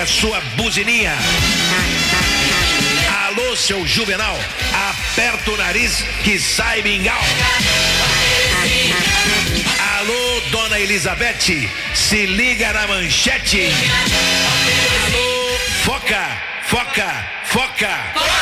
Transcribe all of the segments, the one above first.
a sua buzininha. Alô, seu Juvenal, aperta o nariz que sai mingau. Alô, dona Elizabeth, se liga na manchete. Alô, foca, foca, foca.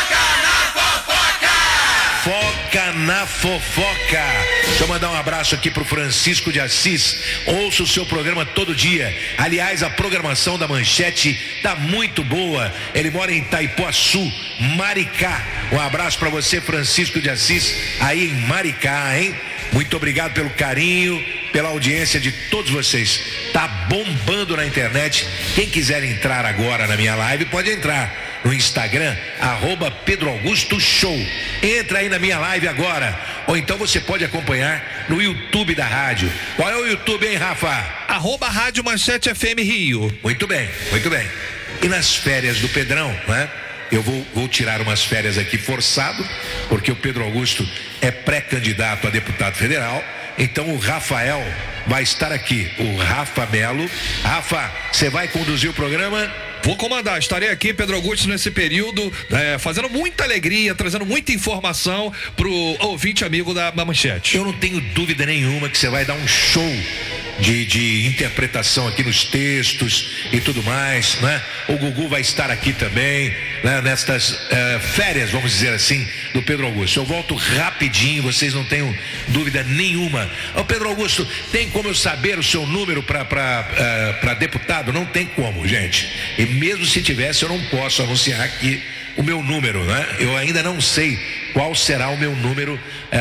Foca na fofoca. Deixa eu mandar um abraço aqui pro Francisco de Assis. Ouço o seu programa todo dia. Aliás, a programação da Manchete tá muito boa. Ele mora em Itaipuaçu, Maricá. Um abraço para você, Francisco de Assis, aí em Maricá, hein? Muito obrigado pelo carinho, pela audiência de todos vocês. Tá bombando na internet. Quem quiser entrar agora na minha live, pode entrar no Instagram, @PedroAugustoShow. Entra aí na minha live agora. Ou então você pode acompanhar no YouTube da rádio. Qual é o YouTube, hein, Rafa? @Rádio Manchete FM Rio. Muito bem, muito bem. E nas férias do Pedrão, né? Eu vou tirar umas férias aqui forçado, porque o Pedro Augusto é pré-candidato a deputado federal. Então o Rafael vai estar aqui, o Rafa Melo. Rafa, você vai conduzir o programa? Vou comandar, estarei aqui, Pedro Augusto, nesse período, fazendo muita alegria, trazendo muita informação pro ouvinte amigo da Manchete. Eu não tenho dúvida nenhuma que você vai dar um show de interpretação aqui nos textos e tudo mais, né? O Gugu vai estar aqui também, né? Nestas férias, vamos dizer assim, do Pedro Augusto. Eu volto rapidinho, vocês não tenham dúvida nenhuma. Ô Pedro Augusto, tem como eu saber o seu número para deputado? Não tem como, gente. E mesmo se tivesse, eu não posso anunciar aqui o meu número, né? Eu ainda não sei qual será o meu número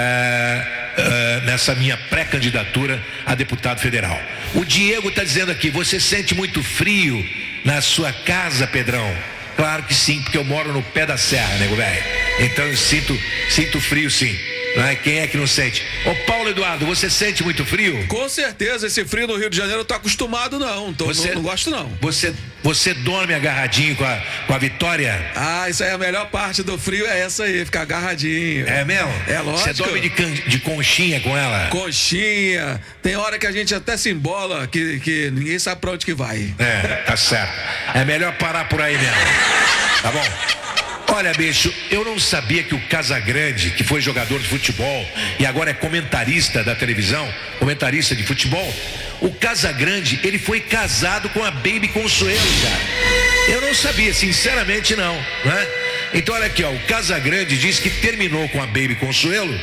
nessa minha pré-candidatura a deputado federal. O Diego está dizendo aqui: você sente muito frio na sua casa, Pedrão? Claro que sim, porque eu moro no pé da serra, nego velho. Então eu sinto frio, sim. Quem é que não sente? Ô Paulo Eduardo, você sente muito frio? Com certeza, esse frio no Rio de Janeiro eu tô acostumado não gosto não. Você dorme agarradinho com a Vitória? Ah, isso aí é a melhor parte do frio, é essa aí, ficar agarradinho. É mesmo? É lógico. Você dorme de conchinha com ela? Conchinha, tem hora que a gente até se embola, que ninguém sabe pra onde que vai. Tá certo. É melhor parar por aí mesmo. Tá bom? Olha, bicho, eu não sabia que o Casagrande, que foi jogador de futebol e agora é comentarista da televisão, comentarista de futebol, o Casagrande, ele foi casado com a Baby Consuelo, cara. Eu não sabia, sinceramente não, né? Então olha aqui, ó, o Casagrande diz que terminou com a Baby Consuelo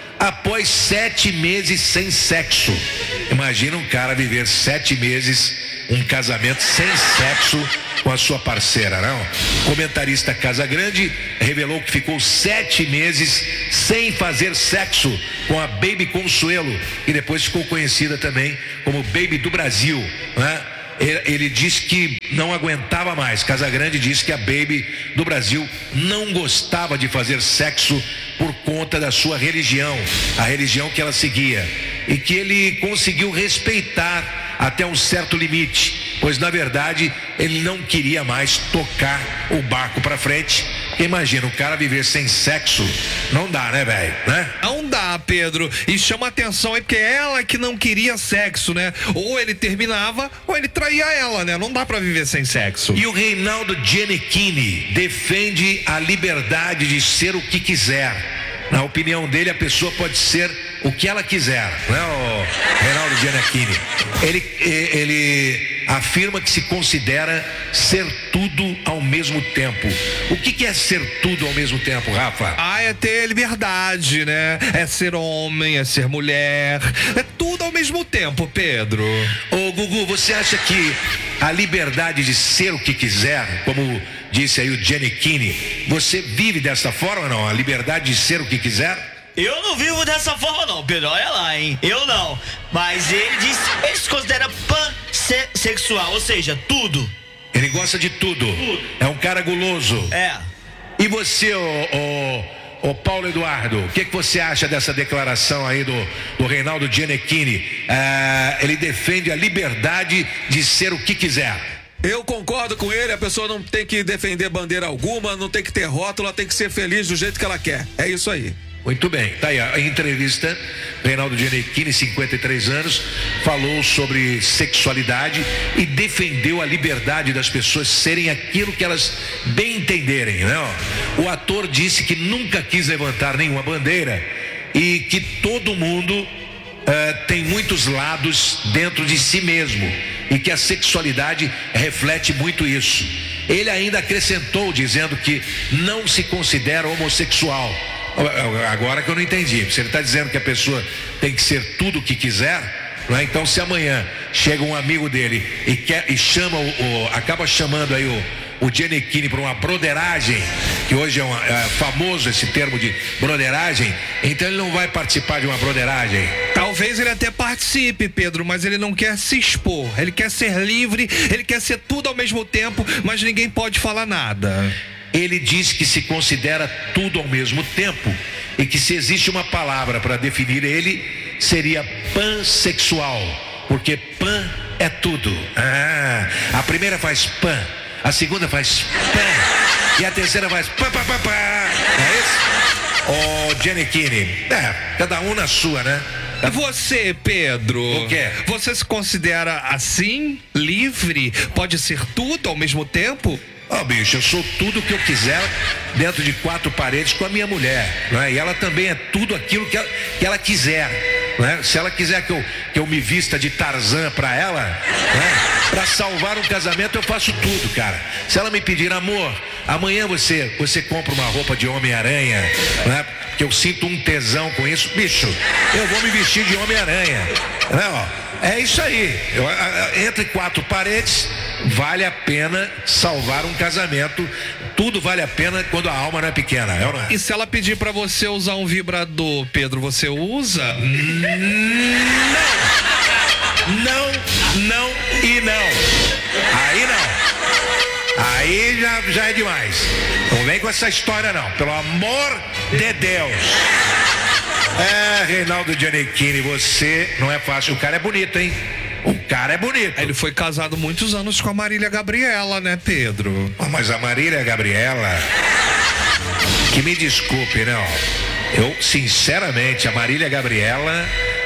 após 7 meses sem sexo. Imagina um cara viver 7 meses, um casamento sem sexo com a sua parceira, não? O comentarista Casagrande revelou que ficou 7 meses sem fazer sexo com a Baby Consuelo e depois ficou conhecida também como Baby do Brasil, né? Ele disse que não aguentava mais. Casagrande disse que a Baby do Brasil não gostava de fazer sexo por conta da sua religião, a religião que ela seguia, e que ele conseguiu respeitar até um certo limite, pois na verdade ele não queria mais tocar o barco para frente. Imagina, o cara viver sem sexo, não dá, né, velho? Né? Não dá, Pedro. E chama atenção aí, porque é ela que não queria sexo, né? Ou ele terminava, ou ele traía ela, né? Não dá pra viver sem sexo. E o Reinaldo Gianecchini defende a liberdade de ser o que quiser. Na opinião dele, a pessoa pode ser o que ela quiser, né, o Reinaldo Gianecchini? Ele afirma que se considera ser tudo ao mesmo tempo. O que é ser tudo ao mesmo tempo, Rafa? É ter liberdade, né? É ser homem, é ser mulher, é tudo ao mesmo tempo, Pedro. Ô Gugu, você acha que a liberdade de ser o que quiser, como disse aí o Gianecchini, você vive dessa forma ou não? A liberdade de ser o que quiser? Eu não vivo dessa forma não, Pedro, olha lá, hein? Eu não. Mas ele se considera pansexual, ou seja, tudo. Ele gosta de tudo. É um cara guloso. É. E você, ô Paulo Eduardo, o que você acha dessa declaração aí do Reinaldo Gianecchini? Ele defende a liberdade de ser o que quiser. Eu concordo com ele, a pessoa não tem que defender bandeira alguma, não tem que ter rótulo, ela tem que ser feliz do jeito que ela quer. É isso aí. Muito bem, tá aí a entrevista. Reinaldo Gianecchini, 53 anos, falou sobre sexualidade e defendeu a liberdade das pessoas serem aquilo que elas bem entenderem, né? O ator disse que nunca quis levantar nenhuma bandeira e que todo mundo tem muitos lados dentro de si mesmo e que a sexualidade reflete muito isso. Ele ainda acrescentou dizendo que não se considera homossexual. Agora que eu não entendi, se ele está dizendo que a pessoa tem que ser tudo o que quiser, não é? Então se amanhã chega um amigo dele e chama acaba chamando aí o Gianecchini para uma broderagem, que hoje é famoso esse termo de broderagem, então ele não vai participar de uma broderagem. Talvez ele até participe, Pedro, mas ele não quer se expor, ele quer ser livre, ele quer ser tudo ao mesmo tempo, mas ninguém pode falar nada. Ele diz que se considera tudo ao mesmo tempo e que se existe uma palavra para definir ele, seria pansexual, porque pan é tudo. A primeira faz pan, a segunda faz pan e a terceira faz pá, pá, pá, pá. É isso? Ô, Gianecchini, cada um na sua, né? E você, Pedro? O quê? Você se considera assim, livre? Pode ser tudo ao mesmo tempo? Bicho, eu sou tudo o que eu quiser dentro de 4 paredes com a minha mulher, não é? E ela também é tudo aquilo que ela quiser, não é? Se ela quiser que eu me vista de Tarzan pra ela, não é? Pra salvar um casamento eu faço tudo, cara. Se ela me pedir amor, amanhã você compra uma roupa de Homem-Aranha, não é? Que eu sinto um tesão com isso, bicho, eu vou me vestir de Homem-Aranha, não é? É isso aí. Entre 4 paredes vale a pena salvar um casamento. Tudo vale a pena quando a alma não é pequena, é ou não é? E se ela pedir pra você usar um vibrador, Pedro, você usa? Não e não. Aí não. Aí já é demais. Não vem com essa história não, pelo amor de Deus. Reinaldo Gianecchini, você não é fácil. O cara é bonito, hein? O cara é bonito. Ele foi casado muitos anos com a Marília Gabriela, né, Pedro? Mas a Marília Gabriela, que me desculpe, né? Eu, sinceramente, a Marília Gabriela,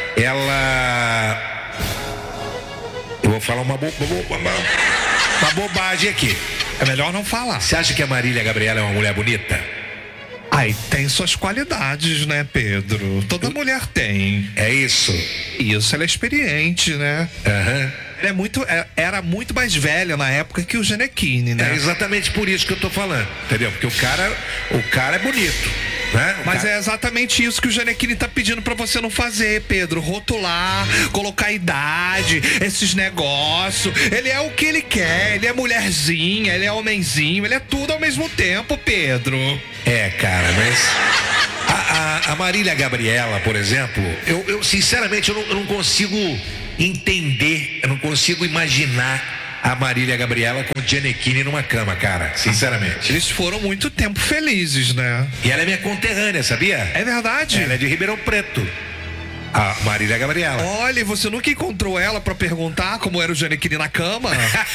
eu vou falar uma bobagem aqui. É melhor não falar. Você acha que a Marília Gabriela é uma mulher bonita? Ai, tem suas qualidades, né, Pedro? Toda mulher tem. É isso. Isso, ela é experiente, né? Ela era muito mais velha na época que o Gianecchini, né? É exatamente por isso que eu tô falando, entendeu? Porque o cara é bonito, né? Mas é exatamente isso que o Gianecchini tá pedindo pra você não fazer, Pedro. Rotular, colocar idade, esses negócios. Ele é o que ele quer, ele é mulherzinha, ele é homenzinho, ele é tudo ao mesmo tempo, Pedro. Cara, mas a Marília Gabriela, por exemplo, eu sinceramente eu não consigo entender, eu não consigo imaginar a Marília Gabriela com o Gianecchini numa cama, cara, sinceramente. Eles foram muito tempo felizes, né? E ela é minha conterrânea, sabia? É verdade? Ela é de Ribeirão Preto, a Marília Gabriela. Olha, você nunca encontrou ela pra perguntar como era o Gianecchini na cama?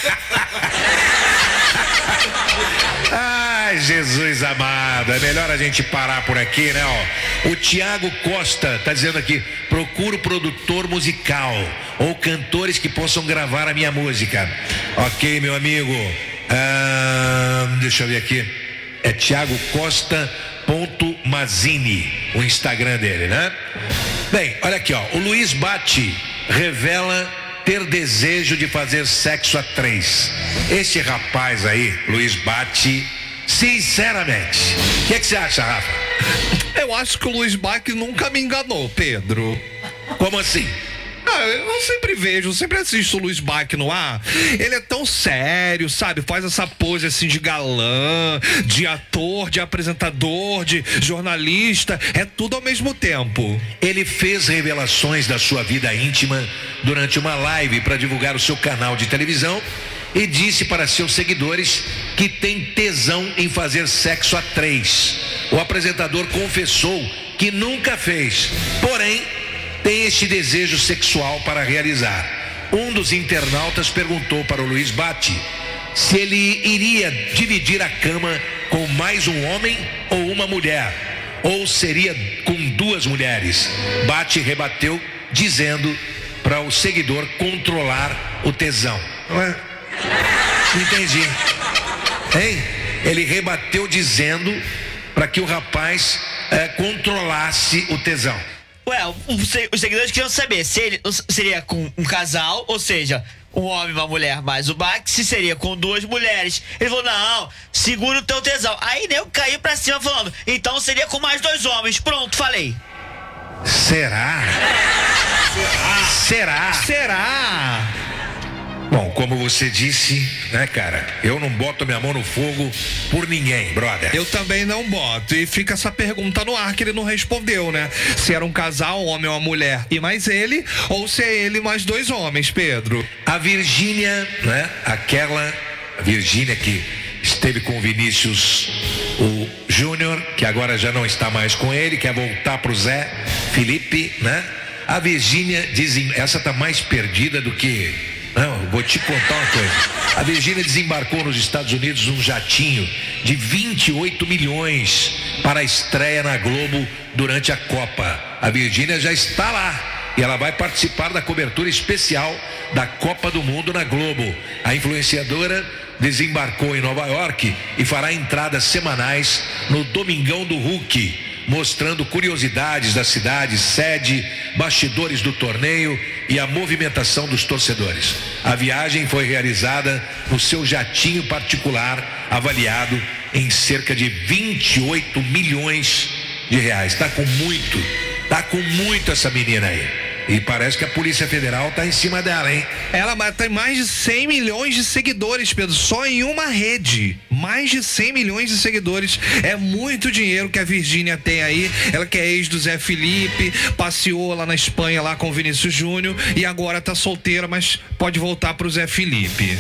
Ai, Jesus amado, é melhor a gente parar por aqui, né? O Tiago Costa tá dizendo aqui: procuro produtor musical ou cantores que possam gravar a minha música. Ok, meu amigo. Deixa eu ver aqui. É Tiago Costa .mazini, o Instagram dele, né? Bem, olha aqui, o Luiz Batti revela ter desejo de fazer sexo a 3. Este rapaz aí, Luiz Batti, sinceramente, o que você acha, Rafa? Eu acho que o Luiz Batti nunca me enganou, Pedro. Como assim? Eu sempre vejo, sempre assisto o Luiz Batti no ar. Ele é tão sério, sabe? Faz essa pose assim de galã, de ator, de apresentador, de jornalista. É tudo ao mesmo tempo. Ele fez revelações da sua vida íntima durante uma live para divulgar o seu canal de televisão e disse para seus seguidores que tem tesão em fazer sexo a 3. O apresentador confessou que nunca fez, porém tem este desejo sexual para realizar. Um dos internautas perguntou para o Luiz Batti se ele iria dividir a cama com mais um homem ou uma mulher. ou seria com 2 mulheres? Bate e rebateu dizendo para o seguidor controlar o tesão. Não é? Não entendi. Hein? Ele rebateu dizendo para que o rapaz controlasse o tesão. Ué, os seguidores queriam saber se ele seria com um casal, ou seja, um homem e uma mulher mais o Bach, se seria com 2 mulheres. Ele falou, não, segura o teu tesão. Aí nego caiu pra cima falando, então seria com mais 2 homens. Pronto, falei. Será? Será? Bom, como você disse, né, cara? Eu não boto minha mão no fogo por ninguém, brother. Eu também não boto. E fica essa pergunta no ar que ele não respondeu, né? Se era um casal, um homem ou uma mulher e mais ele, ou se é ele mais 2 homens, Pedro. A Virgínia, né? Aquela Virgínia que esteve com o Vinícius o Júnior, que agora já não está mais com ele, quer voltar pro Zé Felipe, né? A Virgínia essa tá mais perdida do que... Não, vou te contar uma coisa. A Virgínia desembarcou nos Estados Unidos num jatinho de 28 milhões para a estreia na Globo durante a Copa. A Virgínia já está lá e ela vai participar da cobertura especial da Copa do Mundo na Globo. A influenciadora desembarcou em Nova York e fará entradas semanais no Domingão do Hulk, mostrando curiosidades da cidade, sede, bastidores do torneio e a movimentação dos torcedores. A viagem foi realizada no seu jatinho particular, avaliado em cerca de 28 milhões de reais. Tá com muito essa menina aí. E parece que a Polícia Federal tá em cima dela, hein? Ela tem mais de 100 milhões de seguidores, Pedro, só em uma rede. Mais de 100 milhões de seguidores. É muito dinheiro que a Virgínia tem aí. Ela que é ex do Zé Felipe, passeou lá na Espanha lá com o Vinícius Júnior e agora tá solteira, mas pode voltar pro Zé Felipe.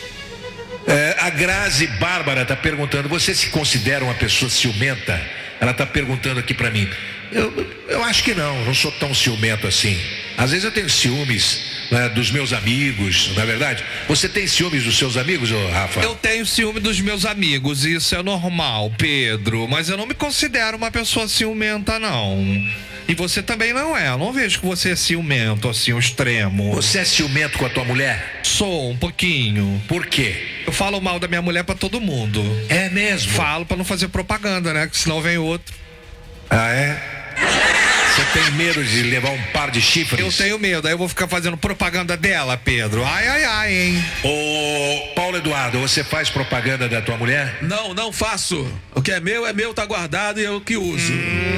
A Grazi Bárbara tá perguntando, você se considera uma pessoa ciumenta? Ela tá perguntando aqui pra mim. Eu acho que não sou tão ciumento assim. Às vezes eu tenho ciúmes, né, dos meus amigos, não é verdade? Você tem ciúmes dos seus amigos, Rafa? Eu tenho ciúme dos meus amigos, isso é normal, Pedro, mas eu não me considero uma pessoa ciumenta, não. E você também não é, eu não vejo que você é ciumento, assim, o extremo. Você é ciumento com a tua mulher? Sou, um pouquinho. Por quê? Eu falo mal da minha mulher pra todo mundo. É mesmo? Falo pra não fazer propaganda, né, que senão vem outro. Ah, é? Você tem medo de levar um par de chifres? Eu tenho medo, aí eu vou ficar fazendo propaganda dela, Pedro. Ai, hein? Ô, Paulo Eduardo, você faz propaganda da tua mulher? Não faço. O que é meu, tá guardado e eu que uso.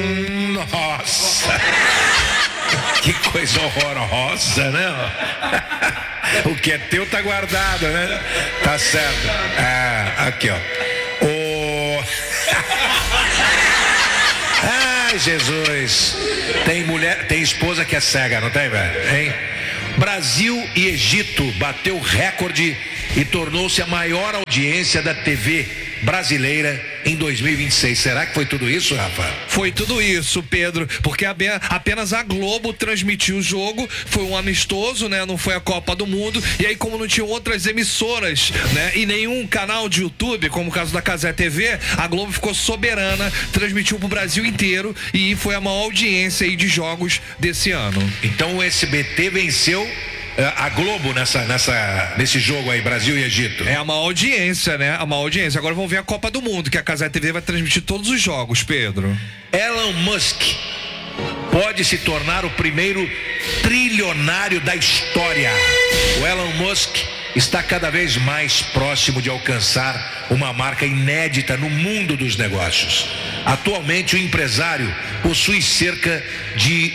Nossa! Que coisa horrorosa, né? O que é teu tá guardado, né? Tá certo. Aqui, ó. Ai, Jesus. Tem esposa que é cega, não tem, velho? Hein? Brasil e Egito bateu recorde e tornou-se a maior audiência da TV brasileira em 2026. Será que foi tudo isso, Rafa? Foi tudo isso, Pedro, porque apenas a Globo transmitiu o jogo, foi um amistoso, né? Não foi a Copa do Mundo, e aí como não tinham outras emissoras, né? E nenhum canal de YouTube, como o caso da Cazé TV, a Globo ficou soberana, transmitiu pro Brasil inteiro e foi a maior audiência aí de jogos desse ano. Então o SBT venceu a Globo nesse jogo aí, Brasil e Egito. É a maior audiência, né? A maior audiência. Agora vamos ver a Copa do Mundo, que a Cazé TV vai transmitir todos os jogos, Pedro. Elon Musk pode se tornar o primeiro trilionário da história. O Elon Musk está cada vez mais próximo de alcançar uma marca inédita no mundo dos negócios. Atualmente, o empresário possui cerca de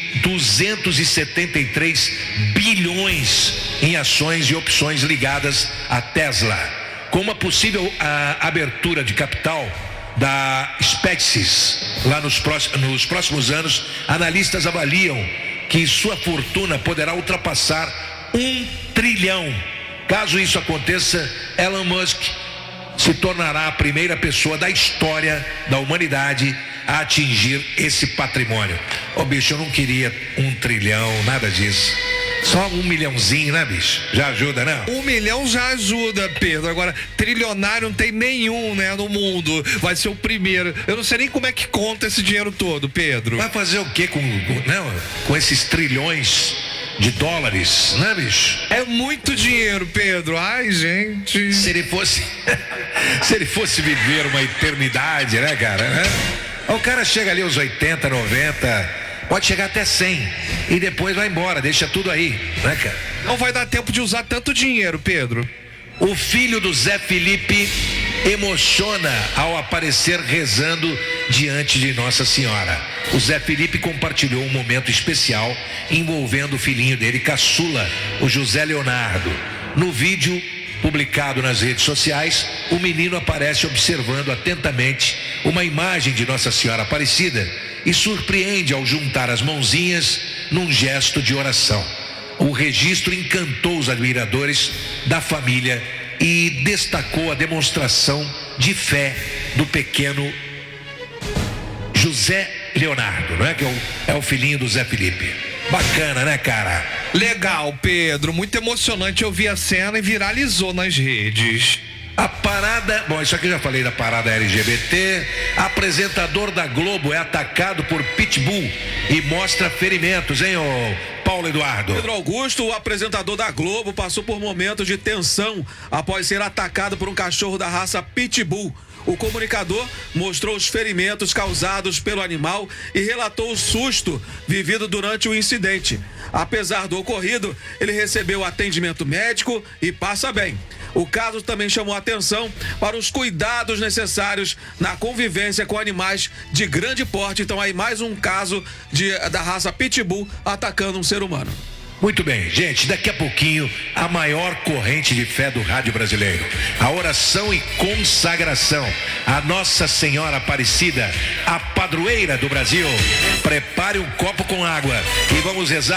273 bilhões em ações e opções ligadas à Tesla. Com uma possível abertura de capital da SpaceX lá nos próximos anos, analistas avaliam que sua fortuna poderá ultrapassar 1 trilhão. Caso isso aconteça, Elon Musk se tornará a primeira pessoa da história da humanidade a atingir esse patrimônio. Bicho, eu não queria 1 trilhão, nada disso. Só 1 milhãozinho, né, bicho? Já ajuda, né? 1 milhão já ajuda, Pedro. Agora, trilionário não tem nenhum, né, no mundo. Vai ser o primeiro. Eu não sei nem como é que conta esse dinheiro todo, Pedro. Vai fazer o quê com esses trilhões de dólares, né, bicho? É muito dinheiro, Pedro. Ai, gente. Se ele fosse viver uma eternidade, né, cara? Né? O cara chega ali aos 80, 90... Pode chegar até 100 e depois vai embora, deixa tudo aí, né, cara? Não vai dar tempo de usar tanto dinheiro, Pedro. O filho do Zé Felipe emociona ao aparecer rezando diante de Nossa Senhora. O Zé Felipe compartilhou um momento especial envolvendo o filhinho dele, caçula, o José Leonardo. No vídeo publicado nas redes sociais, o menino aparece observando atentamente uma imagem de Nossa Senhora Aparecida e surpreende ao juntar as mãozinhas num gesto de oração. O registro encantou os admiradores da família e destacou a demonstração de fé do pequeno José Leonardo, não é? Que é o filhinho do Zé Felipe. Bacana, né, cara? Legal, Pedro. Muito emocionante. Eu vi a cena e viralizou nas redes. A parada, bom, isso aqui eu já falei da parada LGBT. Apresentador da Globo é atacado por pitbull e mostra ferimentos, hein, ô Paulo Eduardo? Pedro Augusto, o apresentador da Globo, passou por momentos de tensão após ser atacado por um cachorro da raça pitbull. O comunicador mostrou os ferimentos causados pelo animal e relatou o susto vivido durante o incidente. Apesar do ocorrido, ele recebeu atendimento médico e passa bem. O caso também chamou a atenção para os cuidados necessários na convivência com animais de grande porte. Então aí mais um caso da raça pitbull atacando um ser humano. Muito bem, gente, daqui a pouquinho a maior corrente de fé do rádio brasileiro, a oração e consagração a Nossa Senhora Aparecida, a padroeira do Brasil. Prepare um copo com água e vamos rezar